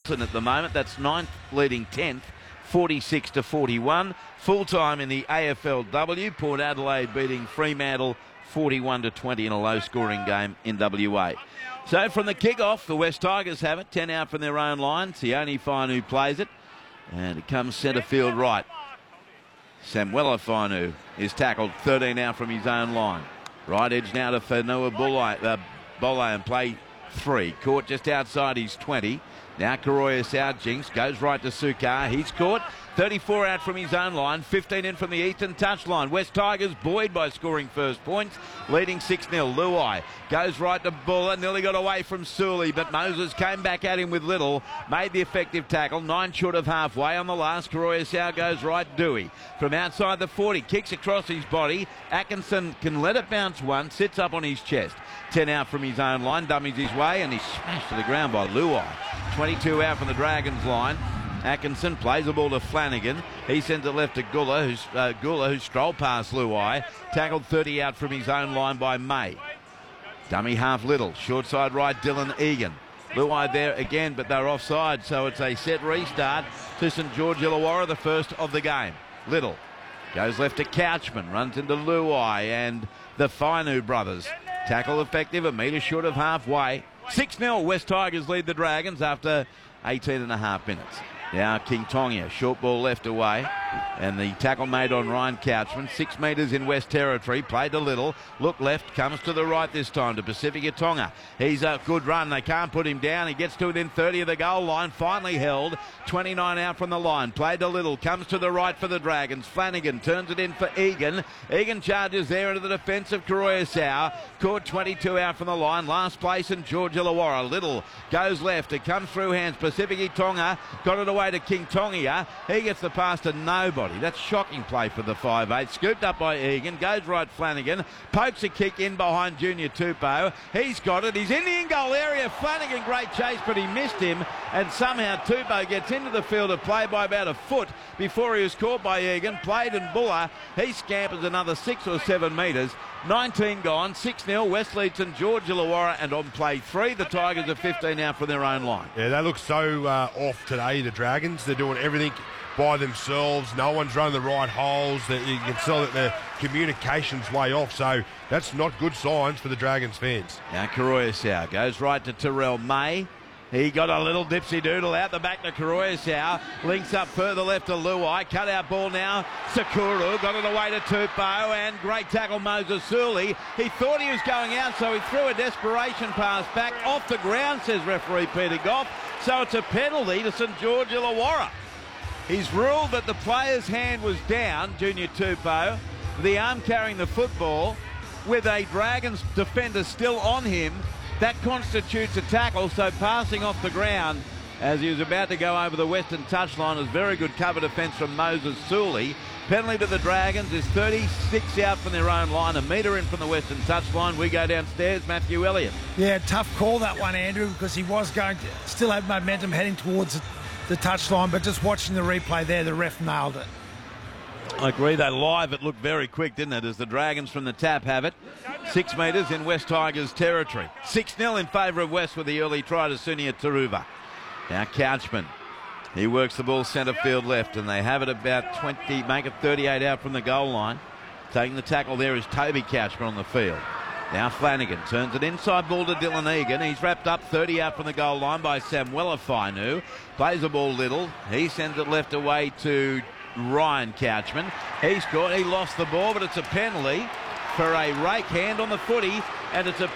Hamilton at the moment. That's 9th leading 10th, 46-41. Full-time in the AFLW. Port Adelaide beating Fremantle 41-20 in a low-scoring game in WA. So from the kick-off, the West Tigers have it. 10 out from their own line. It's the only Fainu plays it. And it comes centre field right. Samuela Fainu is tackled 13 out from his own line. Right edge now to Whenua Bole and play 3. Caught just outside his 20. Now Koroya out. Jinx goes right to Sukar. He's caught. 34 out from his own line, 15 in from the eastern touchline. West Tigers buoyed by scoring first points, leading 6-0. Luai goes right to Buller, nearly got away from Sully, but Moses came back at him with Little, made the effective tackle, 9 short of halfway on the last. Koroya goes right, Dewey. From outside the 40, kicks across his body. Atkinson can let it bounce once, sits up on his chest. 10 out from his own line, dummies his way, and he's smashed to the ground by Luai. 22 out from the Dragons line. Atkinson plays the ball to Flanagan. He sends it left to Gula, who strolled past Luai. Tackled 30 out from his own line by May. Dummy half Little. Short side right, Dylan Egan. Luai there again, but they're offside, so it's a set restart to St George Illawarra, the first of the game. Little goes left to Couchman, runs into Luai and the Fainu brothers. Tackle effective, a metre short of halfway. 6-0, West Tigers lead the Dragons after 18.5 minutes. Now King Tonga, short ball left away, and the tackle made on Ryan Couchman. 6 metres in West Territory, played to Little, look left, comes to the right this time to Pacifica Tonga. He's a good run, they can't put him down, he gets to within 30 of the goal line, finally held, 29 out from the line, played to Little, comes to the right for the Dragons. Flanagan turns it in for Egan. Egan charges there into the defence of Koroya Sau, caught 22 out from the line, last place in George Illawarra. Little goes left, it comes through hands, Pacifica Tonga, got it away to King Tonga. He gets the pass to nobody. That's shocking play for the 5'8". Scooped up by Egan. Goes right Flanagan. Pokes a kick in behind Junior Tupou. He's got it. He's in the in-goal area. Flanagan, great chase, but he missed him. And somehow Tupou gets into the field of play by about a foot before he was caught by Egan. Played in Buller. He scampers another 6 or 7 metres. 19 gone, 6-0, West leads St George Illawarra, and on play 3, the Tigers are 15 out from their own line. Yeah, they look so off today, the Dragons. They're doing everything by themselves. No one's running the right holes. You can tell that their communication's way off, so that's not good signs for the Dragons fans. Now Koroya Sau goes right to Terrell May. He got a little dipsy doodle out the back to Koroya Sau. Links up further left to Luai. Cut out ball now. Sakuru got it away to Tupou, and great tackle Moses Sully. He thought he was going out, so he threw a desperation pass back off the ground, says referee Peter Goff. So it's a penalty to St George Illawarra. He's ruled that the player's hand was down, Junior Tupou, the arm carrying the football, with a Dragons defender still on him. That constitutes a tackle, so passing off the ground as he was about to go over the western touchline was very good cover defence from Moses Sully. Penalty to the Dragons is 36 out from their own line, a metre in from the western touchline. We go downstairs, Matthew Elliott. Yeah, tough call that one, Andrew, because he was going to still have momentum heading towards the touchline, but just watching the replay there, the ref nailed it. I agree, that live, it looked very quick, didn't it, as the Dragons from the tap have it. 6 metres in West Tigers territory. 6-0 in favour of West with the early try to Sunia Taruva. Now Couchman, he works the ball centre field left, and they have it about 20, make it 38 out from the goal line. Taking the tackle there is Toby Couchman on the field. Now Flanagan turns it inside ball to Dylan Egan. He's wrapped up 30 out from the goal line by Samuela Fainu. Plays the ball Little. He sends it left away to Ryan Couchman. He scored. He lost the ball, but it's a penalty for a rake hand on the footy, and it's a